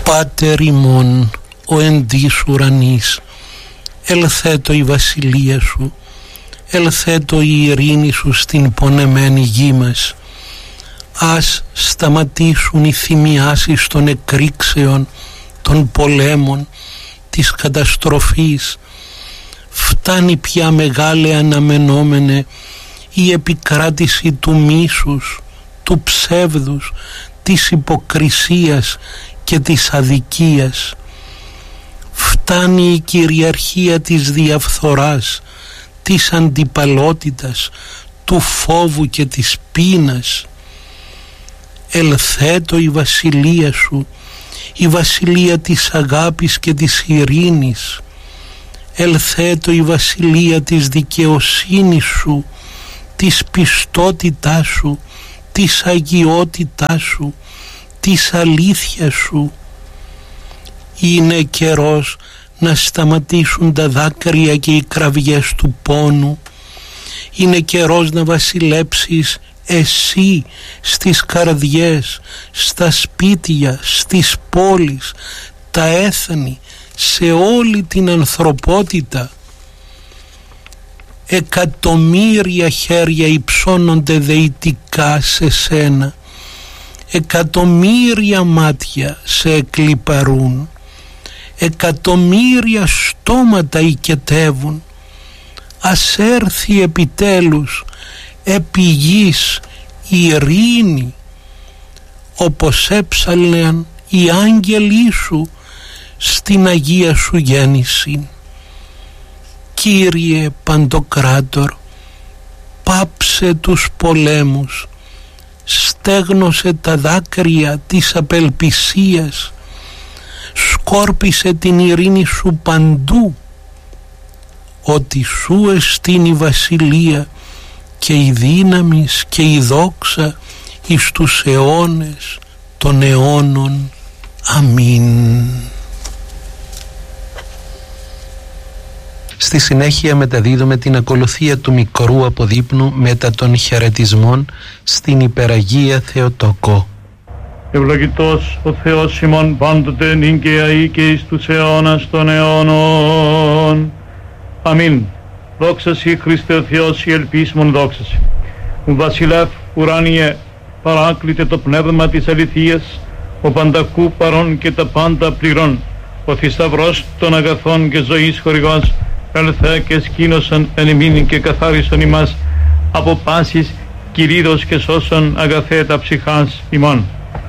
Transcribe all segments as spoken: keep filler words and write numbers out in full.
Πάτερ ημών, ο εν της ουρανής, ελθέτω η βασιλεία σου, ελθέτω η ειρήνη σου στην πονεμένη γη μας. Ας σταματήσουν οι θυμιάσεις των εκρήξεων, των πολέμων, της καταστροφής. Φτάνει πια μεγάλε αναμενόμενε η επικράτηση του μίσους, του ψεύδους, της υποκρισίας και της αδικίας. Φτάνει η κυριαρχία της διαφθοράς, της αντιπαλότητας, του φόβου και της πείνας. Ελθέτω η βασιλεία σου, η βασιλεία της αγάπης και της ειρήνης. Ελθέτω η βασιλεία της δικαιοσύνης σου, της πιστότητάς σου, της αγιότητάς σου, της αλήθειας σου. Είναι καιρός να σταματήσουν τα δάκρυα και οι κραυγές του πόνου. Είναι καιρός να βασιλέψεις εσύ στις καρδιές, στα σπίτια, στις πόλεις, τα έθνη, σε όλη την ανθρωπότητα. Εκατομμύρια χέρια υψώνονται δεητικά σε σένα, εκατομμύρια μάτια σε εκλιπαρούν, εκατομμύρια στόματα οικετεύουν. Ας έρθει επιτέλους επί γης η ειρήνη, όπως έψαλναν οι άγγελοι σου στην Αγία σου γέννηση. Κύριε Παντοκράτορ, πάψε τους πολέμους, στέγνωσε τα δάκρυα της απελπισίας, σκόρπισε την ειρήνη σου παντού, ότι σου εστίν η βασιλεία και η δύναμις και η δόξα εις τους αιώνες των αιώνων. Αμήν. Στη συνέχεια μεταδίδουμε την ακολουθία του μικρού αποδείπνου μετά των χαιρετισμών στην Υπεραγία Θεοτόκο. Ευλογητός ο Θεός ημών πάντοτε νυν και αεί και εις τους αιώνας των αιώνων. Αμήν. Δόξα Σοι Χριστέ ο Θεός, η ελπίσμον δόξα Σοι. Ο βασιλεύ ουράνιε, παράκλητε το πνεύμα της αληθείας, ο παντακού παρών και τα πάντα πληρών, ο θησαυρός των αγαθών και ζωής χορηγός, ελθέ και σκήνωσον εν ημίν και καθάρισον ημάς από πάσης κηρύδος και σώσον αγαθέ τα ψυχάς ημών.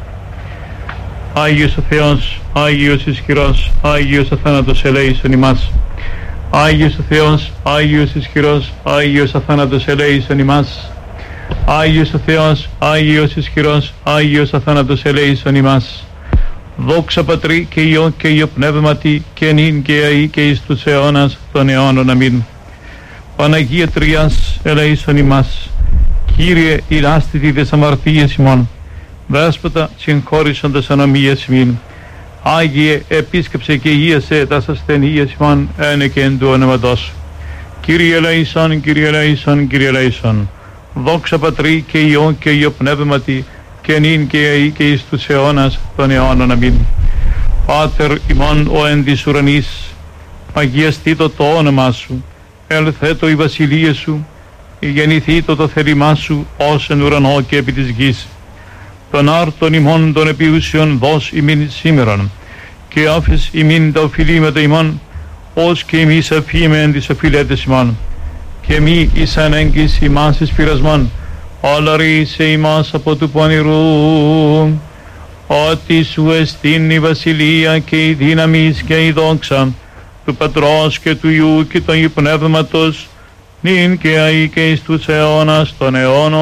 Άγιος ο Θεός, Άγιος ισχυρός, Άγιος αθάνατος ελέησον ημάς. Άγιος ο Θεός, Άγιος ισχυρός, Άγιος αθάνατος ελέησον ημάς. Άγιος ο Θεός, Άγιος ισχυρός, Άγιος αθάνατος ελέησον ημάς. Δόξα Πατρί και Υιό και Υιό Πνεύματι και νυν και αεί και εις τους αιώνας των αιώνων. Αμήν. Παναγία Τριάς ελέησον ημάς. Κύριε ηλάστητη τες αμαρτίες ημών, Δέσποτα συγχώρησον τες ανομίες ημίν. Άγιε επίσκεψε και ίασε τας ασθενείες ημών ένε και εν του ονόματός σου. Κύριε ελέησον, Κύριε ελέησον, Κύριε ελέησον. Δόξα Πατρί και Υιό και Υιό Πνεύματι και νυν και αεί και εις τους αιώνας των αιώνων. Αμήν. Πάτερ ημών ο εν της ουρανής, αγιαστήτω το όνομά σου, ελθέτω η βασιλεία σου, γεννηθήτω το θέλημά σου ως εν ουρανό και επί της γης. Τον άρτον ημών των επιούσιων δώσ' ημίν σήμερον, και άφης ημίν τα οφειλήματα ημών, ως και εμείς αφήμεν τις οφειλέτες ημών. Και μη εις ανέγκης ημάς εις πειρασμόν, αλλά ρίσε ημάς από του πονηρού. Ότι σου εστίν η βασιλεία και η δύναμις και η δόξα του Πατρός και του Υιού και του Αγίου Πνεύματος, νυν και αεί και εις τους αιώνας των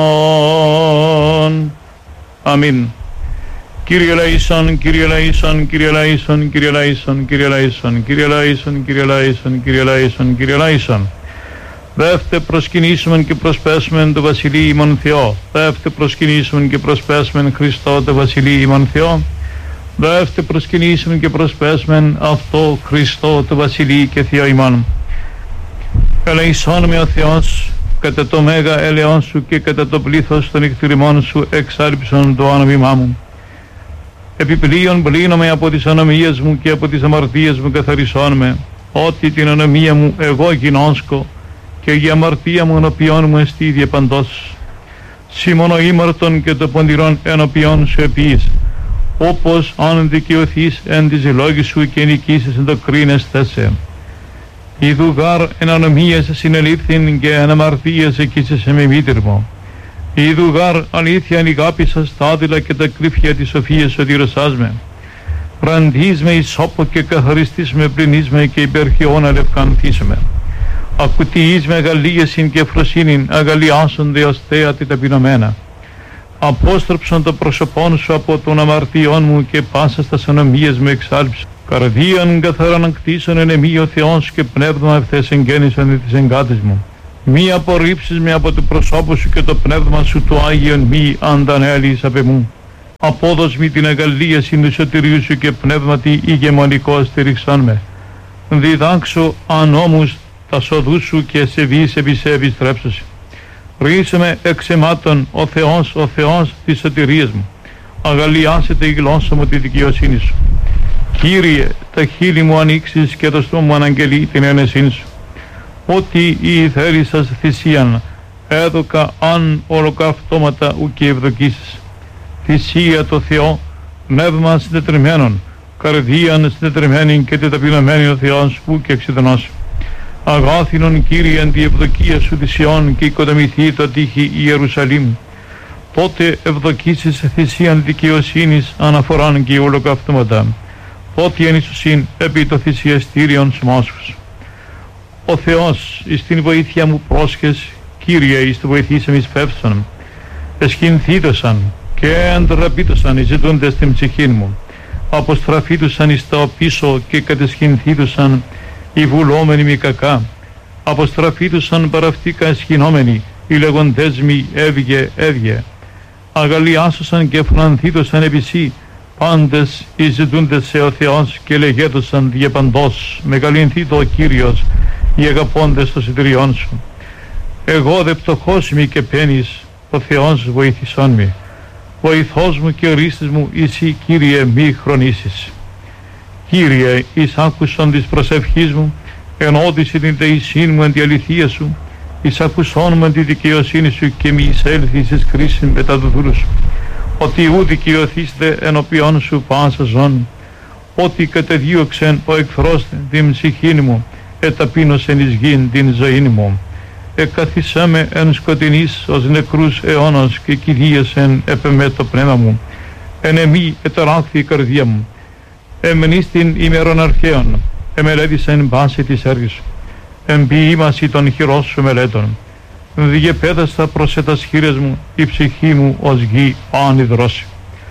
αιώνων. Αμήν. Κύριε ελέησον, Κύριε ελέησον, Κύριε ελέησον, Κύριε ελέησον, Κύριε ελέησον, Κύριε ελέησον, Κύριε ελέησον, Κύριε ελέησον, Κύριε ελέησον. Δεύτε προσκυνήσιμεν και προσπέσμεν το Βασιλεί ημών Θεό. Δεύτε προσκυνήσιμεν και προσπέσμεν Χριστό το Βασιλεί ημών Θεό. Δεύτε προσκυνήσιμεν και προσπέσμεν αυτό Χριστό το Βασιλεί και Θεό ημών. Ελεησόν με ο Θεός κατά το μέγα ελαιόν σου και κατά το πλήθος των εκτηρημών σου εξάρψον το όνομά μου. Επιπλέον πλύνομαι από τις ανομίες μου και από τις αμαρτίες μου καθαρισών με, ότι την ανομία μου εγώ γινώσκω και η αμαρτία μου ενωπιών μου εστίδια παντός. Σήμωνο ήμαρτον και το ποντηρόν ενωπιών σου επίης, όπως αν δικαιωθείς εν της λόγης σου και νικήσεις εν το κρίνεστε σε. Ιδού γάρ εν ανομίας συνελήφθην και εν αμαρτίας εκείσεσαι με μήτυρμο. Ιδού γάρ αλήθεια ανηγάπησα στάδιλα και τα κρύφια της σοφίας σωτηρωσάς με. Ραντείς με ισόπο και καθαριστείς με πληνείς με και υπερχιόν αλευκανθείς με. Ακουτιείς με αγαλίασιν και φροσύνην αγαλιάσονται ως θέατη ταπεινωμένα. Απόστρεψον το πρόσωπόν σου από των αμαρτιών μου και πάσα στα ανομίες μου εξάλψε. Καρδίαν καθαράν ακτήσον εν εμή ο Θεός και πνεύμα ευθές εγγέννησαν της εγκάτης μου. Μη απορρίψεις με από το προσώπο σου και το πνεύμα σου το Άγιον μη αντανέλεις απ' εμού. Απόδος μη την αγαλίαση του σωτηρίου σου και πνεύματι ηγεμονικό στηριξάν με. Διδάξω ανόμους τα σοδού σου και σε βείς επί σε επιστρέψωση. Ρίσε με εξ εμάτων ο Θεός, ο Θεός της σωτηρίας μου. Αγαλιάσετε η γλώσσα μου τη δικαιοσύνη σου. Κύριε, τα χείλη μου ανοίξεις και το στόμα μου αναγγελεί την ένεσήν σου. Ότι η θέλησας θυσίαν έδωκα αν ολοκαυτώματα ουκ ευδοκίσεις. Θυσία το Θεό, πνεύμα συντετριμένων, καρδίαν συντετριμένην και τεταπεινωμένη ο Θεός ουκ εξειδονός. Αγάθινον Κύριε εν τη ευδοκία σου θυσιών και οικοδομηθεί το τείχη Ιερουσαλήμ. Τότε ευδοκίσεις θυσίαν δικαιοσύνης αναφοράν και ολοκαυτώματα. Ότι εν Ιησουσίν επί το θυσιαστήριον σμόσχους. Ο Θεός εις την βοήθεια μου πρόσχες, Κύριε εις το βοηθήσαμε εις πέφσον. Εσχυνθήτωσαν και εντραπήτωσαν οι ζητούντες την ψυχήν μου. Αποστραφήτωσαν εις τα πίσω και κατεσχυνθήτωσαν οι βουλόμενοι μη κακά. Αποστραφήτωσαν παραυτήκα εσχυνόμενοι, οι λεγοντές μη έβγε έβγε. Αγαλιάσωσαν και φρανθήτωσαν επισή, πάντες οι ζητούντες σε ο Θεός και λεγέτωσαν διεπαντός, μεγαλυνθήτω ο Κύριος, οι αγαπώντες των συντηριών σου. Εγώ δε πτωχός μη και πένης, ο Θεός βοήθησόν μη. Βοηθός μου και ρίστης μου, εσύ Κύριε μη χρονίσεις. Κύριε, εις άκουσον της προσευχής μου, ενώδησε την δεησήν μου εν τη αληθεία σου, εις ακουσόν μου εν τη δικαιοσύνη σου και μη εισέλθεις εις κρίσιν μετά του δούλου σου. Ότι ου δικαιωθείστε ενωπιών σου πάσα ζών, ότι κατεδίωξεν ο εχθρός την ψυχήν μου, εταπείνωσεν εις γην την ζωήν μου. Εκαθισάμε εν σκοτεινής ως νεκρούς αιώνος και κηδίασεν επεμέ το πνεύμα μου. Εν εμή εταράχθη η καρδία μου. Εμενείς την ημερών αρχαίων, εμελέτησεν πάση της έργης σου. Εμποιήμαση των χειρός σου μελέτων. Διεπέδαστα προς ετας χείρες μου, η ψυχή μου ως γη άνυδρωση.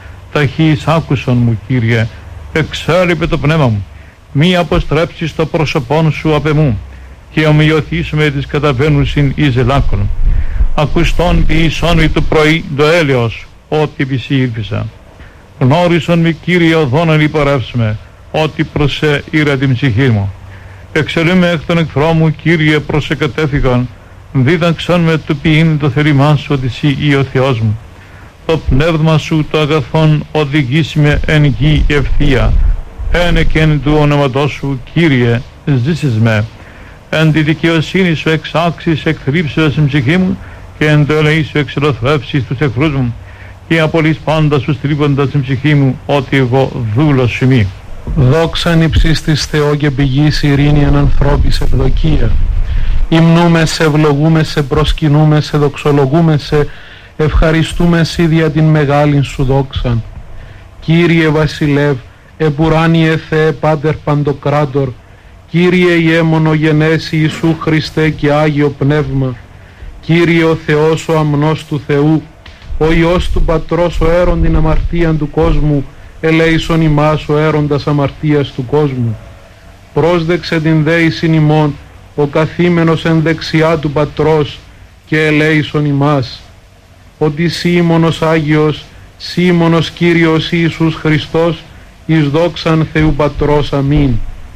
Ταχύς άκουσον μου, Κύριε, εξέλιπε το πνεύμα μου. Μη αποστρέψεις το πρόσωπόν σου απ' εμού και ομοιωθείς με τις καταβαίνουσιν εις ελάκων. Ακουστών ποιησόν μη το πρωί το έλεος, ότι επισήλφισα. Γνώρισον μη, Κύριε, οδόν υπορεύσουμε, ότι προς σε ήρα την ψυχή μου. Εξελούμε εκ των εχθρών μου, Κύριε, προς σε κατέφυγαν, δίδαξαν με το ποιήν το θέλημά σου, ότι εσύ ή ο Θεός μου. Το πνεύμα σου το αγαθόν οδηγείς με εν γη ευθεία. Ένεκεν του ονόματός σου, Κύριε, ζήσεις με. Εν τη δικαιοσύνη σου εξάξεις εκθρύψεως την ψυχή μου και εν το ελεή σου εξελοθρεύσεις τους εχθρούς μου και απολύς πάντα σου στρίβοντας την ψυχή μου, ότι εγώ δούλος σου μη. Δόξαν υψίστης Θεό και πηγής ειρήνη εν ανθρώπης ευδοκία. Υμνούμε σε, ευλογούμε σε, προσκυνούμε σε, δοξολογούμε σε, ευχαριστούμε σε δια την μεγάλην σου δόξαν. Κύριε Βασιλεύ, επουράνιε Θεέ Πάτερ Παντοκράτορ, Κύριε Ιε μονογενέση Ιησού Χριστέ και Άγιο Πνεύμα, Κύριε ο Θεός ο αμνός του Θεού, ο Υιός του Πατρός ο έρον την αμαρτίαν του κόσμου, ελέησον ημάς ο έροντας αμαρτίας του κόσμου. Πρόσδεξε την δέησιν ημών, ο καθήμενος εν δεξιά του Πατρός και ελέησον ημάς. Ότι Σίμωνος Άγιος, Σίμωνος Κύριος Ιησούς Χριστός, εις δόξαν Θεού Πατρός. Αμήν.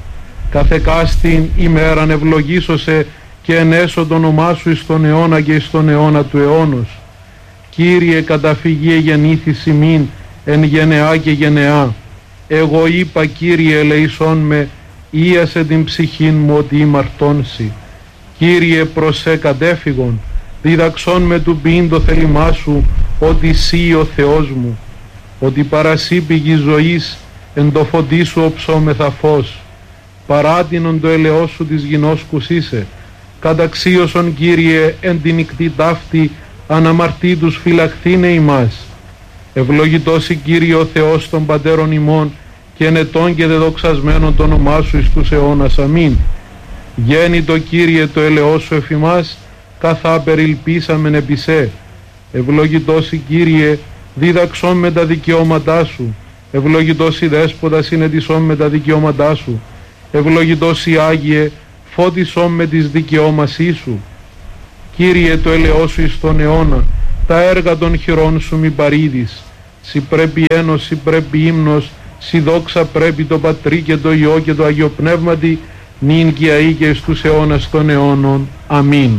Καθεκάστην ημέραν ευλογήσωσε και ενέσω το όνομά σου εις τον αιώνα και εις τον αιώνα του αιώνος. Κύριε, καταφυγή εγεννήθης ημίν εν γενεά και γενεά. Εγώ είπα, Κύριε, ελεησόν με, ίασε την ψυχήν μου ότι ημαρτώνσι. Κύριε, προς σε κατέφυγον, διδαξόν με του ποιήν το θέλημά σου, ότι σύ ο Θεός μου, ότι παρασύ πηγή ζωής, εν το φωτί σου οψόμεθα φως. Παράτινον το ελαιός σου της γινώσκους είσαι, καταξίωσον, Κύριε, εν την νυκτή ταύτη, αναμαρτήτους φυλαχθήνε ημάς. Ευλογητός η Κύριε ο Θεός των πατέρων ημών, και ενετών και δεδοξασμένων το όνομά σου εις τους αιώνας. Αμήν. Γέννητο, Κύριε, το ελαιός σου εφ' ημάς, καθά περιλπίσαμεν επί σε. Ευλογητός η Κύριε, δίδαξόν με τα δικαιώματά σου. Ευλογητός η Δέσποτα, συνετισόν με τα δικαιώματά σου. Ευλογητός η Άγιε, φώτισόν με τις δικαιώμασή σου. Κύριε, το ελαιός σου εις τον αιώνα, τα έργα των χειρών σου μη παρήδεις. Συ πρέπει ένος, συ πρέπει ύμνος, συ δόξα πρέπει το Πατρί και το Υιό και το Αγίο Πνεύματι, νυν και αεί και εις τους αιώνας των αιώνων. Αμήν.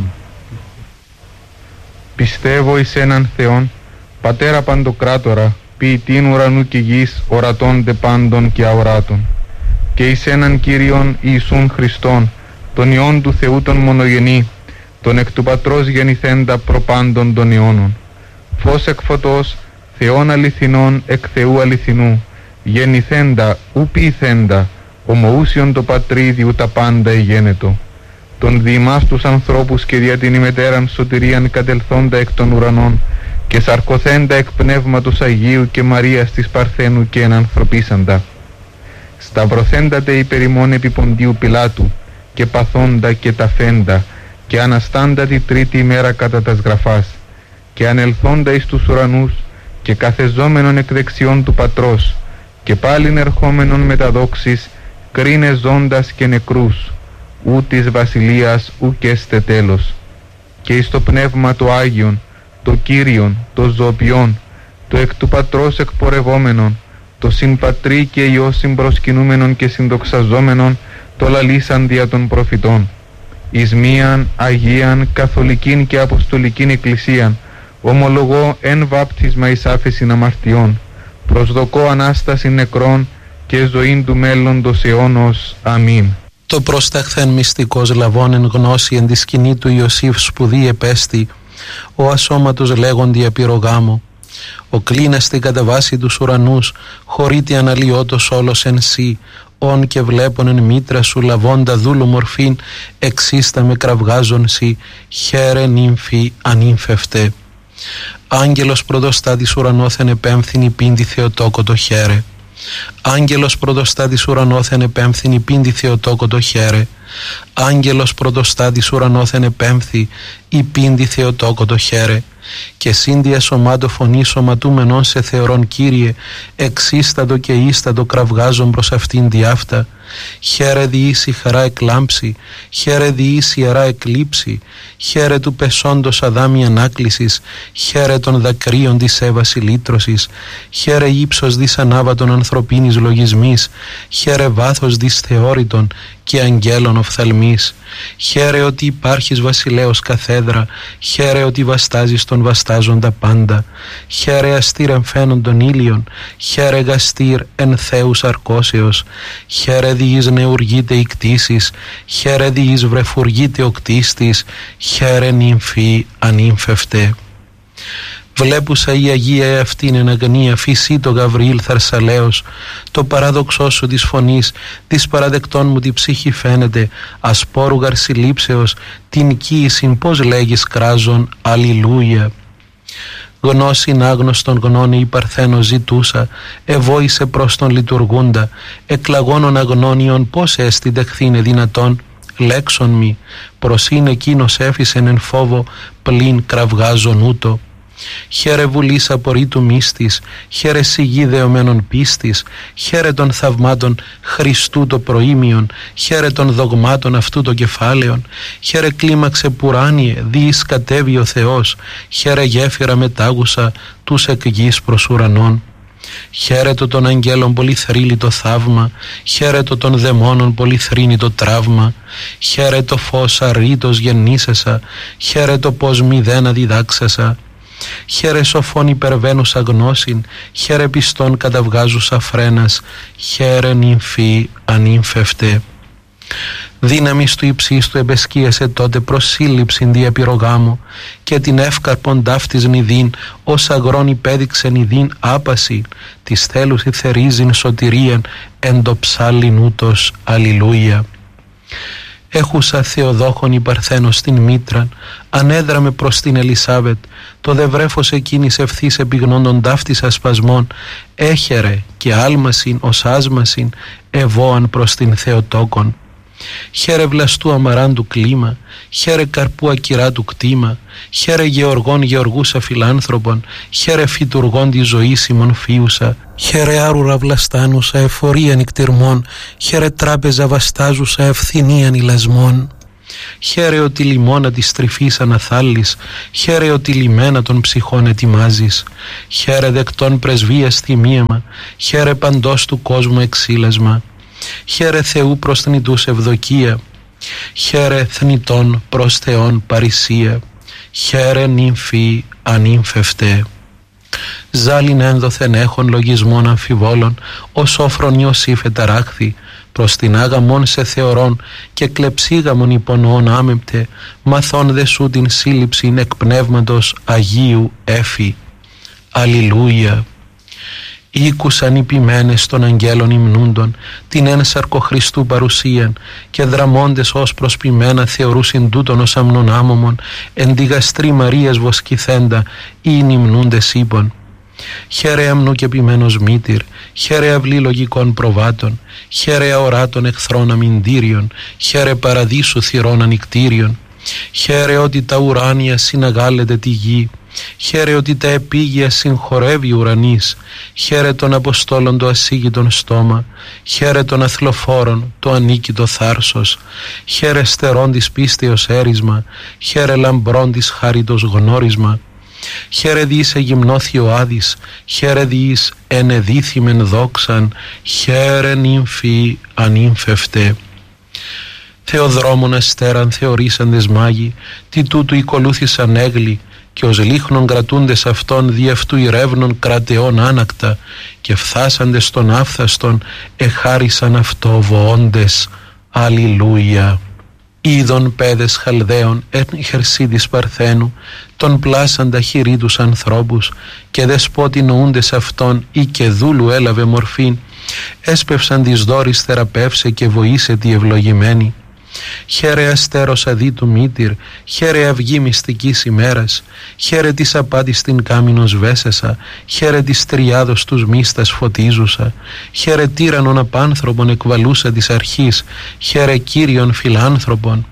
Πιστεύω εις έναν Θεόν, Πατέρα Παντοκράτορα, ποιητήν ουρανού και γης, ορατών τε πάντων και αοράτων, και εις έναν Κύριον Ιησούν Χριστόν, τον Υιόν του Θεού τον μονογενή, τον εκ του Πατρός γεννηθέντα προπάντων των αιώνων, φως εκ φωτός, Θεόν αληθινών εκ Θεού αληθινού, γεννηθέντα ου ποιηθέντα, ομοούσιον το Πατρί τα πάντα εγένετο, τον διημάς τους ανθρώπους και δια την ημετέραν σωτηρίαν κατελθόντα εκ των ουρανών, και σαρκωθέντα εκ Πνεύματος Αγίου και Μαρίας της Παρθένου και ενανθρωπίσαντα, σταυρωθέντα τε υπερημών επί Ποντίου Πιλάτου, και παθόντα και ταφέντα, και αναστάντα τη τρίτη ημέρα κατά τας γραφάς, και ανελθόντα εις τους ουρανούς, και καθεζόμενον εκ δεξιών του Πατρός, και πάλιν ερχόμενον με τα δόξης, κρίνε ζώντας και νεκρούς, ου της βασιλείας ουκέστε τέλος. Και εις το Πνεύμα το Άγιον, το Κύριον, το Ζωοποιόν, το εκ του Πατρός εκπορευόμενον, το συμπατρί και Υιό συμπροσκυνούμενον και συνδοξαζόμενον, το λαλήσαν δια των προφητών, εις μίαν Αγίαν Καθολικήν και Αποστολικήν Εκκλησίαν, ομολογώ εν βάπτισμα εις άφεσιν αμαρτιών, προσδοκώ Ανάσταση νεκρών και ζωήν του μέλλοντος αιώνος. Αμήν. Το προσταχθέν μυστικός λαβών εν γνώση εν τη σκηνή του Ιωσήφ σπουδή επέστη, ο ασώματος λέγοντι απειρογάμο, ο κλίναστη κατά βάση τους ουρανούς, χωρίτη αναλυότος όλος εν σύ, όν και βλέπον εν μήτρα σου λαβώντα δούλου μορφήν, εξίστα με κραυγάζον σύ, χαίρε νύμφη ανύμφευτε. Άγγελος πρωτοστάτης ουρανόθεν επέμφθηνη πίντη Θεοτόκο το χαίρε. Άγγελος πρωτοστάτης ουρανόθεν επέμφθηνη πίντη Θεοτόκο το χαίρε. Άγγελος πρωτοστάτης ουρανόθεν επέμφθη η πίντη Θεοτόκο το χαίρε. Και σύνδια σωμάτο φωνή σωματούμενον σε θεωρών Κύριε, εξίστατο και ίστατο κραυγάζον προς αυτήν διάφτα. Χαίρε διήσει χαρά εκλάμψη, χαίρε διήσει ιερά εκλείψη, χαίρε του πεσόντος αδάμι ανάκλησης, χαίρε των δακρύων της έβαση λύτρωσης, χαίρε ύψος δις ανάβατον ανθρωπίνης λογισμής, χαίρε βάθος δις θεώρητον και αγγέλων οφθαλμής. Χαίρε ότι υπάρχεις βασιλέος καθέδρα, χαίρε ότι βαστάζεις τον βαστάζοντα πάντα, χαίρε αστήρ εμφαίνον των ήλιων, χαίρε γαστήρ εν Θεούς αρκώσεως, χαίρε διείς νεουργείται η κτήσης, χαίρε διείς βρεφουργείται ο κτίστης, χαίρε νυμφή ανύμφευτε. Βλέπουσα η Αγία αυτήν εν αγνία φύσι το Γαβριήλ Θαρσαλέος, το παράδοξό σου της φωνής, της παραδεκτών μου τη ψυχή φαίνεται, ασπόρου γαρσιλήψεως, την κοίησιν πως λέγεις κράζον, αλληλούια. Γνώσιν άγνωστον γνώνη η Παρθένο ζητούσα, ευόησε προς τον λειτουργούντα, εκλαγώνων αγνώνιον πως έστι δεχθήνε δυνατόν, λέξον μη, προσήν εκείνος έφυσεν εν φόβο, πλην κραυγάζον ούτω. Χαίρε βουλής απορρίτου μύστης, χαίρε σιγή δεωμένων πίστης, χαίρε των θαυμάτων Χριστού το προήμιον, χαίρε των δογμάτων αυτού το κεφάλαιον, χαίρε κλίμαξε πουράνιε, διείς κατέβει ο Θεός, χαίρε γέφυρα μετάγουσα τους εκ γης προς ουρανών. Χαίρετο των αγγέλων πολυθρύλει το θαύμα, χαίρετο των δαιμόνων πολυθρύνει το τραύμα, χαίρετο φως αρρήτως γεννήσεσα, χαίρετο πως μηδένα διδάξασα, χαίρε σοφών υπερβαίνουσα γνώσιν, χαίρε πιστών καταβγάζουσα φρένας, χαίρε νυμφή ανήμφευτε. Δύναμις του υψίστου εμπεσκίασε τότε προς σύλληψην διαπυρογάμου και την εύκαρπον ταύτης νηδίν ως αγρόν υπέδειξεν νηδίν άπαση της θέλους θερίζειν σωτηρίαν εν το ψάλλιν ούτως αλληλούια. Έχουσα Θεοδόχον η Παρθένος στην Μήτραν, ανέδραμε προς την Ελισάβετ, το δε βρέφος εκείνης ευθύς επιγνώντων ταύτης ασπασμών, έχερε και άλμασιν ως άσμασιν, ευώαν προς την Θεοτόκον. Χαίρε βλαστού αμαράντου κλίμα, χαίρε καρπού ακυράτου κτήμα, χαίρε γεωργών γεωργούσα φιλάνθρωπων, χαίρε φυτουργών τη ζωή ημών φίουσα, χαίρε άρουρα βλαστάνουσα εφορίαν νικτυρμών, χαίρε τράπεζα βαστάζουσα ευθυνίαν ηλασμών. Χαίρε ότι λιμώνα της τρυφής αναθάλεις, χαίρε ότι λιμένα των ψυχών ετοιμάζεις, χαίρε δεκτών πρεσβείας θυμίαμα, χαίρε παντός του κόσμου εξήλασμα. Χαίρε Θεού προς θνητούς ευδοκία, χαίρε θνητών προς Θεόν παρησία, χαίρε νυμφή ανήμφευτε. Ζάλιν ένδοθεν έχων λογισμών αμφιβόλων, ως όφρον Ιωσήφ εταράχθη, προς την άγαμον σε θεωρών και κλεψίγαμον υπονοών άμεμπτε, μαθών δε σου την σύλληψην εκ πνεύματος Αγίου έφη. Αλληλούια. Ήκουσαν οι ποιμένες των αγγέλων υμνούντων την ένσαρκο Χριστού παρουσίαν και δραμώντες ως προσποιμένα θεωρούσιν τούτον ως αμνον άμωμον εν τη γαστρή Μαρίας βοσκηθέντα ή υμνούντες είπων. Χαίρε αμνού και ποιμένος μήτηρ, χαίρε αυλή λογικών προβάτων, χαίρε αοράτων εχθρών αμυντήριων, χαίρε παραδείσου θυρών ανικτήριων, χαίρε ότι τα ουράνια συναγάλλεται τη γη, χαίρε ότι τα επίγεια συγχωρεύει ουρανής, χαίρε των Αποστόλων το ασίγητον στόμα, χαίρε των αθλοφόρων το ανίκητο θάρσος, χαίρε στερών της πίστεως έρισμα, χαίρε λαμπρών της χάριτος γνώρισμα, χαίρε διείς εγυμνώθη ο Άδης, χαίρε διείς ενεδίθημεν δόξαν, χαίρε νυμφή ανήμφευτε. Θεοδρόμων αστέραν θεωρήσαντες μάγοι, τι τούτου οικολούθησαν έγλοι, και ως λίχνον κρατούντες αυτών δι' αυτού ηρεύνων κρατεών άνακτα και φθάσαντες στον άφθαστον εχάρισαν αυτό βοώντες. Αλληλούια. Είδων παιδες Χαλδαίων εν Χερσίδης Παρθένου τον πλάσαντα χειρί τους ανθρώπους και δεσπότη νοούντες αυτών ή και δούλου έλαβε μορφήν, έσπευσαν της δόρης θεραπεύσε και βοήσε τη ευλογημένη. Χαίρε αστέρος αδίτου μήτηρ, χαίρε αυγή μυστικής ημέρας, χαίρε της απάτης την κάμινος βέσεσα, χαίρε της τριάδος τους μίστας φωτίζουσα, χαίρε τύρανον απάνθρωπον εκβαλούσα της αρχής, χαίρε Κύριον φιλάνθρωπον.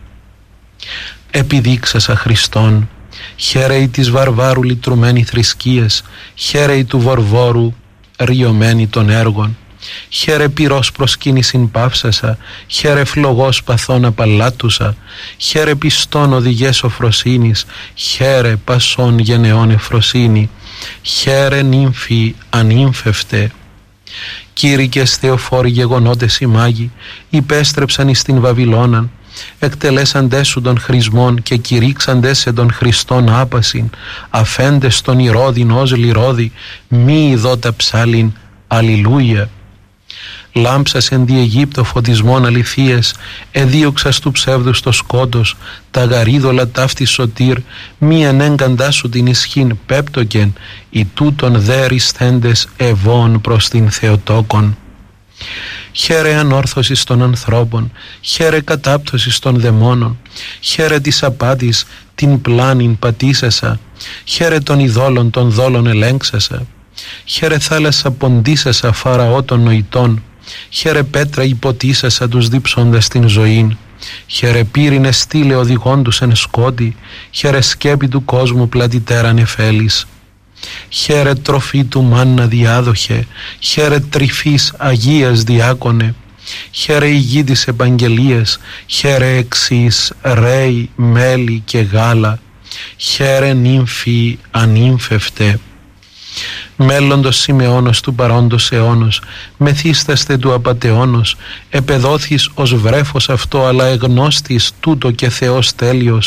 Επιδείξασα Χριστόν, χαίρε η της βαρβάρου λυτρουμένη θρησκείας, χαίρε η του βορβόρου ριωμένη των έργων. Χαίρε πυρός προσκύνησιν παύσασα, χαίρε φλογός παθών απαλάτουσα, χαίρε πιστών οδηγές σοφροσύνης, χαίρε πασών γενεών εφροσύνη, χαίρε νύμφη ανήμφευτε. Κήρυκες θεοφόροι γεγονότες οι μάγοι, υπέστρεψαν εις την Βαβυλώναν, εκτελέσαντές σου των χρησμών και κηρύξαντές σε των Χριστών άπασιν, αφέντες των ηρώδιν ως λιρώδη, μη ειδώτα ψάλιν. Αλληλούια. Λάμψας εν δι' Αιγύπτο φωτισμών αληθείας, εδίωξας του ψεύδους το σκότος, τα γαρίδωλα ταύτη σωτήρ, μη ανέγκαντά σου την ισχύν πέπτοκεν, οι τούτων δε ρισθέντες ευών προς την Θεοτόκον. Χαίρε ανόρθωσης των ανθρώπων, χαίρε κατάπτωσης των δαιμόνων, χαίρε της απάτης την πλάνην πατήσασα, χαίρε των ειδόλων των δόλων ελέγξασα, χαίρε θάλασσα ποντίσασα φαραώ των νοητών, χαίρε πέτρα υποτίσασα τους δίψοντας την ζωήν, χαίρε πύρινε στήλε οδηγόντους εν σκότη, χαίρε σκέπη του κόσμου πλατητέραν εφέλης. Χαίρε τροφή του μάννα διάδοχε, χαίρε τρυφής Αγίας διάκονε, χαίρε υγιή της επαγγελίας, χαίρε εξής ρέι, μέλι και γάλα, χαίρε νύμφη ανήμφευτε. Μέλλοντος Σιμεώνος του παρόντος αιώνος, μεθύσταστε του απατεώνος, επεδόθης ως βρέφος αυτό, αλλά εγνώστης τούτο και Θεός τέλειος.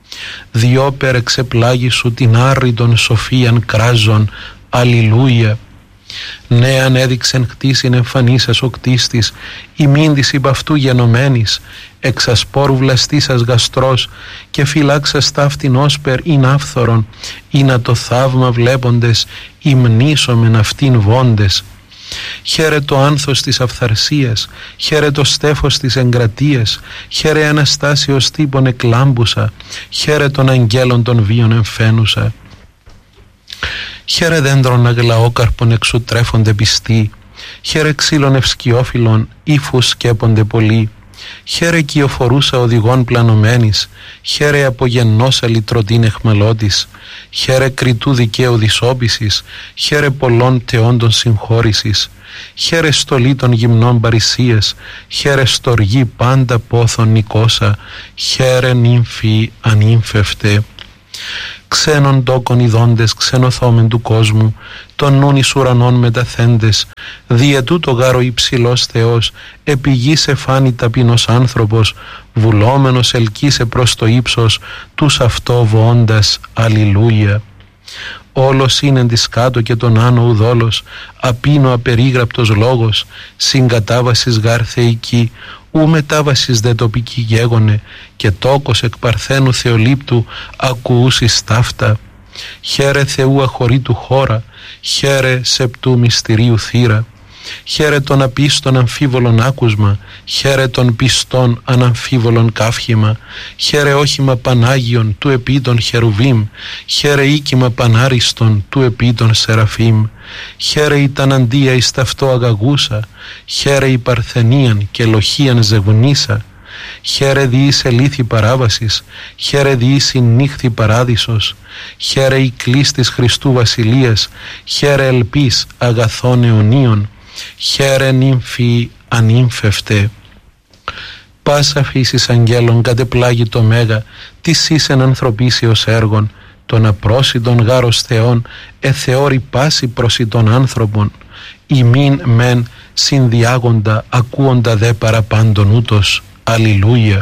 Διόπερ εξεπλάγει σου την άρρητον σοφίαν κράζον, αλληλούια. Νέαν έδειξεν χτίσιν εμφανίσας ο κτίστης, ημίν της υπ' αυτού γενομένης, εξασπόρου βλαστήσας γαστρός, και φυλάξας ταύτην όσπερ ειν άφθορον, ή να το θαύμα βλέποντες, υμνήσομεν αυτήν βόντες. Χαίρε το άνθος της αυθαρσίας, χαίρε το στέφος της εγκρατείας, χαίρε Αναστάσεως τύπων εκλάμπουσα, χαίρε των αγγέλων των βίων εμφαίνουσα. Χαίρε δέντρων αγλαόκαρπων εξού τρέφονται πιστοί, χαίρε ξύλων ευσκιόφυλλων ύφους σκέπονται πολλοί, χαίρε κυοφορούσα οδηγών πλανωμένης, χαίρε απογεννόσα λυτρωτήν εχμαλώτης, χαίρε κριτού δικαίου δυσόπισης, χαίρε πολλών τεόντων συγχώρησης, χαίρε στολή των γυμνών παρησίας, χαίρε στοργή πάντα πόθον νικόσα, χαίρε νύμφη ανύμφευτε. Ξένων τόκων ειδώντες, ξενοθόμεν του κόσμου, των νουν εις ουρανών μεταθέντες, διαιτού το γάρο υψηλός Θεός, επί γης εφάνει ταπεινός άνθρωπος, βουλόμενος ελκύσε προς το ύψος, τους αυτό βοώντας, αλληλούια. Όλος είναι της κάτω και τον άνω ουδόλος, απίνω απερίγραπτος λόγος, συγκατάβασης γάρ θεϊκή, ου μετάβασης δε τοπική γέγονε, και τόκος εκ παρθένου θεολήπτου ακουούσις ταύτα. Χαίρε Θεού αχωρήτου χώρα, χαίρε σεπτού μυστηρίου θύρα. Χαίρε των απίστων αμφίβολων άκουσμα, χαίρε των πιστών αναμφίβολων καύχημα, χαίρε όχημα Πανάγιον του επί των Χερουβίμ, χαίρε οίκημα Πανάριστον του επί των Σεραφείμ, χαίρε η ταναντία εις ταυτό αγαγούσα, χαίρε η παρθενίαν και λοχίαν ζευγνίσα, χαίρε διείς ελήθη παράβασης, χαίρε διείς η νύχθη παράδεισος, χαίρε η κλής της Χριστού Βασιλείας, χαίρε ελπίς αγαθών αιωνίων, χαίρε νύμφη ανύμφευτε. Πάσα φύσης αγγέλων κατεπλάγει το μέγα, της ίσεν ανθρωπίσεως έργων, των απρόσιτων γάρος Θεών εθεώρη πάση προσιτών άνθρωπων, ημίν μεν συνδιάγοντα ακούοντα δε παραπάντων ούτως, αλληλούια.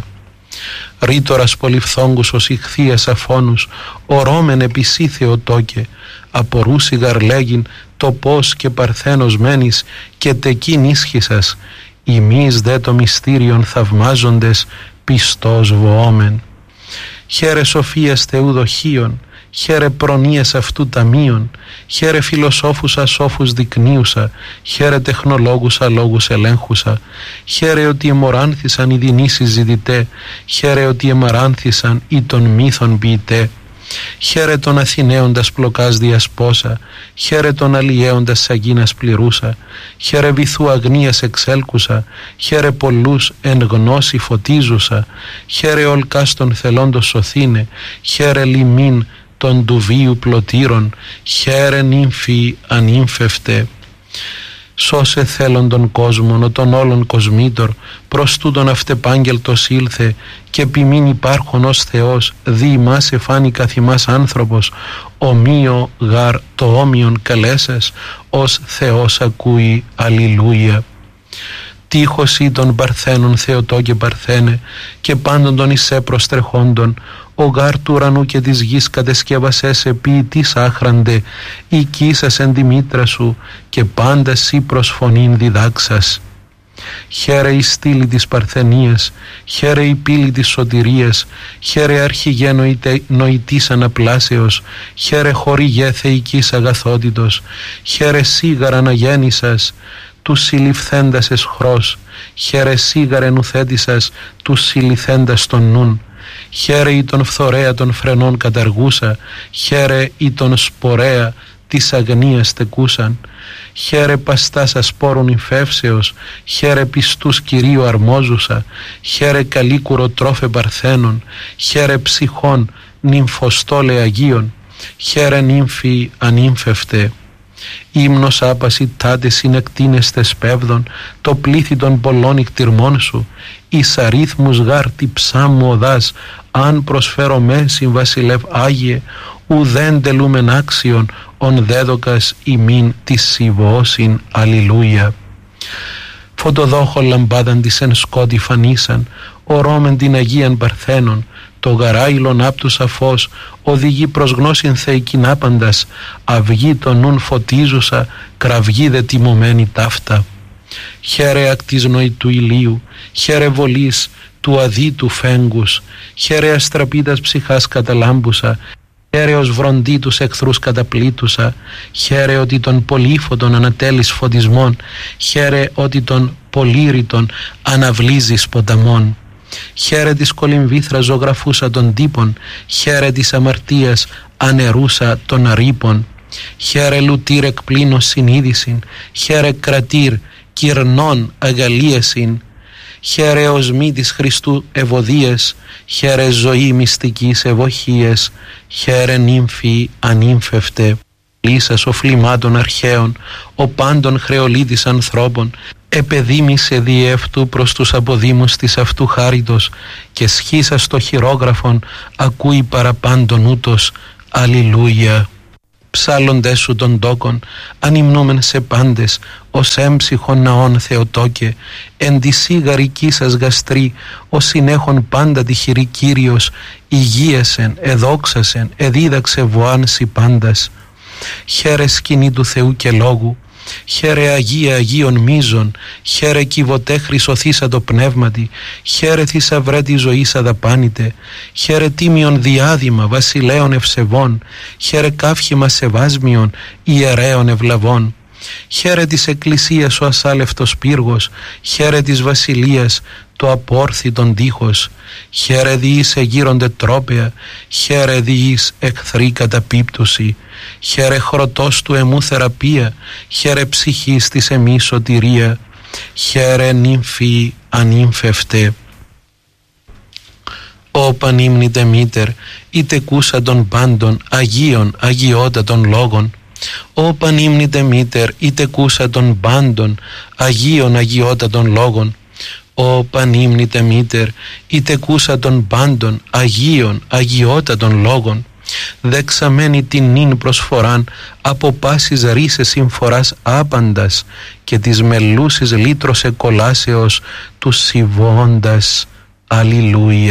Ρήτορας πολυφθόγκους ως ηχθείας αφώνους, ορώμεν επισή Θεοτόκε, απορούσι γαρλέγειν το πώς και παρθένος μένεις και τεκείν ίσχυσας, ημείς δε το μυστήριον θαυμάζοντες πιστός βοόμεν. Χαίρε σοφίας Θεού δοχείων, χαίρε προνοίας αυτού ταμείων, χαίρε φιλοσόφουσα σόφους δεικνύουσα, χαίρε τεχνολόγουσα λόγους ελέγχουσα, χαίρε ότι εμοράνθησαν οι δεινοί συζητητέ, χαίρε ότι εμαράνθησαν ή των μύθων ποιητέ. Χαίρε τον Αθηναίοντας πλοκάς διασπόσα, χαίρε τον αλλιέοντας σαγίνας πληρούσα, χαίρε βυθού αγνίας εξέλκουσα, χαίρε πολλούς εν γνώση φωτίζουσα, χαίρε ολκάς των θελόντος σωθήνε, χαίρε λιμήν των ντουβίου πλωτήρων, χαίρε νύμφη ανύμφευτε. Σώσε θέλον τον κόσμον, ο των όλων κοσμήτωρ, προς τούτον αυτεπάγγελτος ήλθε, και ποιμήν υπάρχον ως Θεός, δι ημάς εφάνει καθημάς άνθρωπος, ομοίο γαρ το όμοιον καλέσας, ως Θεός ακούει, αλληλούια. Τείχος ή των παρθένων Θεοτόκε παρθένε, και πάντων των εισέ προστρεχόντων, ο γάρ του ουρανού και της γης κατεσκεύασές ποιητής άχραντε, οικήσας εν τη μήτρα σου, και πάντα σύ προς φωνήν διδάξας. Χαίρε η στήλη της παρθενίας, χαίρε η πύλη της σωτηρίας, χαίρε αρχηγέ νοητής αναπλάσεως, χαίρε χορηγέ θεϊκής αγαθότητος, χαίρε σίγαρ αναγέννησας, τους συλληφθέντας εσχρός, χαίρε σίγαρ ενουθέτησας, τους συλληθέντας των νουν. Χαίρε ή τον φθορέα των φρενών καταργούσα, χαίρε ή τον σπορέα της αγνίας τεκούσαν. Χαίρε παστάς ασπόρων υφεύσεως, χαίρε πιστούς Κυρίου αρμόζουσα, χαίρε καλίκουρο τρόφε παρθένων, χαίρε ψυχών νυμφοστόλε Αγίων, χαίρε νύμφη ανύμφευτε. Ύμνος άπαση τάτε συνεκτίνεστες πέβδων, το πλήθη των πολλών ικτυρμών σου, εις αρίθμους γάρ τη ψάμου οδάς, αν προσφέρω μέση βασιλεύ Άγιε, ουδέν τελούμεν άξιον, ον δέδοκας ημίν της συμβοώσιν, αλληλούια. Φωτοδόχο λαμπάδαν της εν σκότη φανίσαν, ορώμεν την Αγίαν Παρθένων, το γαράιλον άπτουσα φως, οδηγεί προς γνώσιν θεϊκήν άπαντας, αυγή το νουν φωτίζουσα, κραυγή δε τιμωμένη ταύτα. Χαίρε ακτ της νοητού ηλίου, χαίρε βολής του αδίτου φέγγους, χαίρε αστραπίτας ψυχάς καταλάμπουσα, χαίρε ως βροντί τους εχθρούς καταπλήτουσα, χαίρε ότι των πολύφωτων ανατέλεις φωτισμών, χαίρε ότι των πολύρητων αναβλύζεις ποταμών. Χαίρε της κολυμβήθρας ζωγραφούσα των τύπων, χαίρε της αμαρτίας ανερούσα των αρήπων. Χαίρε λουτήρ εκπλήνως συνείδησιν, χαίρε κρατήρ κυρνών αγαλίασιν. Χαίρε οσμή της Χριστού ευωδίες, χαίρε ζωή μυστικής ευοχίες, χαίρε νύμφη ανύμφευτε. Λύσας ο φλημάτων αρχαίων, ο πάντων χρεολίτης ανθρώπων, επεδίμησε διεύτου προς τους αποδήμους της αυτού χάριτος και σχίσα στο χειρόγραφον ακούει παραπάντων ούτως αλληλούια. Ψάλλοντες σου των τόκων, ανυμνούμεν σε πάντες, ως έμψυχον ναών Θεοτόκε, εν τη σίγαρική σας γαστρή, ως συνέχον πάντα τυχηρή Κύριος, υγείασεν, εδόξασεν, εδίδαξε βοάνση πάντας. Χαίρε σκηνή του Θεού και λόγου, χαίρε Αγία Αγίων μίζων, χαίρε κυβωτέ χρυσοθήσατο πνεύματι, χαίρε θησαυρέ τη ζωής αδαπάνητε, χαίρε τίμιον διάδημα βασιλέων ευσεβών, χαίρε καύχημα σεβάσμιον ιερέων ευλαβών. Χαίρε της Εκκλησίας ο ασάλευτος πύργος, χαίρε της Βασιλείας το απόρθητον τείχος, χαίρε διείς εγείρονται τρόπαια, χαίρε διείς εχθρή καταπίπτωση, χαίρε χρωτός του εμού θεραπεία, χαίρε ψυχής της εμής σωτηρία, χαίρε νύμφη ανύμφευτε. Ω πανύμνητε μήτερ, είτε κούσα των πάντων Αγίων αγιότατων λόγων, Ω πανύμνητε μήτερ, είτε κούσα των πάντων Αγίων αγιότατων λόγων, Ω πανύμνητε μήτερ, είτε κούσα των πάντων Αγίων αγιότατων λόγων, δεξαμένη την νυν προσφοράν από πάσης ρίσες συμφοράς άπαντας και της μελούσης λύτρωσε κολάσεως του σιβώντας. Αλληλούια.